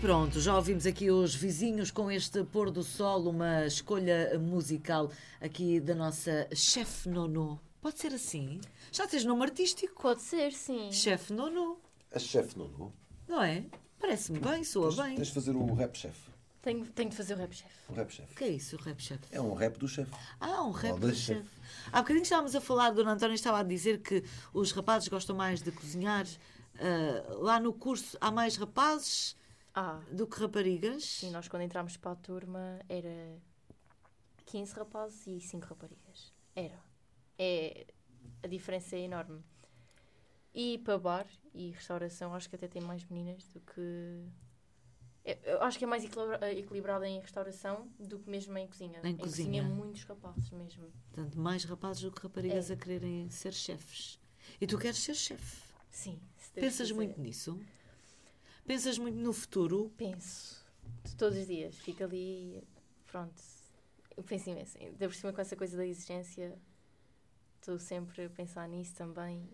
pronto, já ouvimos aqui os vizinhos com este pôr do sol, uma escolha musical aqui da nossa Chefe Nono. Pode ser assim? Já tens nome artístico? Pode ser, sim. Chefe Nono. A chefe Nono. Não é? Parece-me bem, soa bem. Tens de fazer o rap chefe. Tenho de fazer o rap chefe. O rap chefe. O que é isso, o rap chefe? É um rap do chefe. Ah, um rap Roda do chefe. chefe. Há bocadinho estávamos a falar, Dona Antónia estava a dizer que os rapazes gostam mais de cozinhar. Lá no curso há mais rapazes do que raparigas. Sim, nós quando entramos para a turma era 15 rapazes e 5 raparigas. A diferença é enorme. E para bar e restauração acho que até tem mais meninas do que... Eu acho que é mais equilibrado em restauração do que mesmo em cozinha. Em cozinha, muitos rapazes mesmo. Portanto, mais rapazes do que raparigas a quererem ser chefes. E tu queres ser chefe? Sim. Pensas muito nisso? Pensas muito no futuro? Penso. Todos os dias. Fico ali... Pronto. Eu penso imenso. Ainda por cima com essa coisa da exigência, estou sempre a pensar nisso também.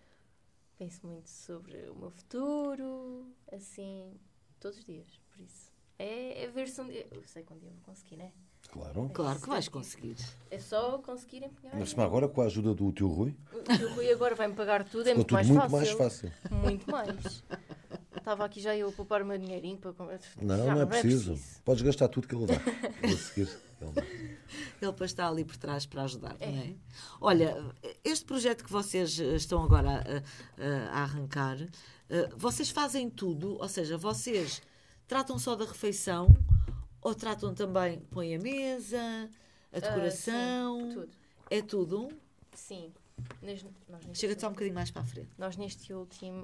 Penso muito sobre o meu futuro, assim, todos os dias, por isso. É ver se um dia... Eu sei que um dia eu vou conseguir, não é? Claro. Claro que vais conseguir. É só conseguir empenhar. Mas agora, com a ajuda do tio Rui, O tio Rui agora vai-me pagar tudo, é ficou muito tudo mais muito fácil. mais fácil. Muito mais. Estava aqui já eu a poupar o meu dinheirinho para... Não é preciso. Podes gastar tudo que ele dá. A seguir, ele dá. Ele depois está ali por trás para ajudar, não é? Olha, este projeto que vocês estão agora a arrancar, vocês fazem tudo? Ou seja, vocês tratam só da refeição ou tratam também, põem a mesa, a decoração? Sim, tudo. É tudo? Sim. Chega-te só um bocadinho mais para a frente. Nós neste último,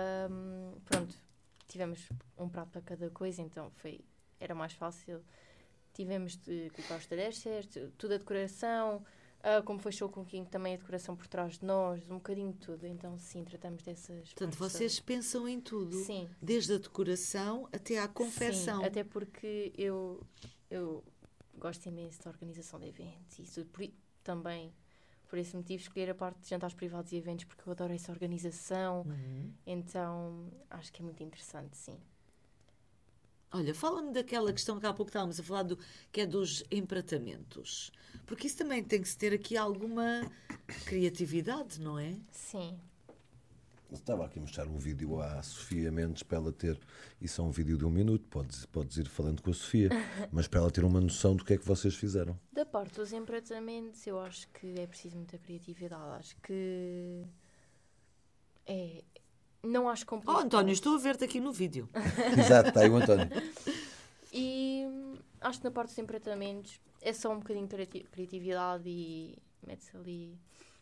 pronto, tivemos um prato para cada coisa, então era mais fácil. Tivemos de colocar os talheres certos, tudo a decoração, como foi show cooking, também a decoração por trás de nós, um bocadinho de tudo. Então, sim, tratamos dessas... Portanto, vocês pensam em tudo. Sim. Desde a decoração até à confecção. Sim, até porque eu gosto imenso da organização de eventos. Isso também, por esse motivo, escolher a parte de jantares privados e eventos, porque eu adoro essa organização. Então, acho que é muito interessante, sim. Olha, fala-me daquela questão que há pouco estávamos a falar, que é dos empratamentos. Porque isso também tem que se ter aqui alguma criatividade, não é? Sim. Estava aqui a mostrar um vídeo à Sofia Mendes para ela ter... Isso é um vídeo de 1 minuto, podes ir falando com a Sofia, mas para ela ter uma noção do que é que vocês fizeram. Da parte dos empratamentos, eu acho que é preciso muita criatividade. Acho que... Não acho complicado. Oh, António, estou a ver-te aqui no vídeo. Exato, está aí o António. E acho que na parte dos empratamentos é só um bocadinho de criatividade e mete-se ali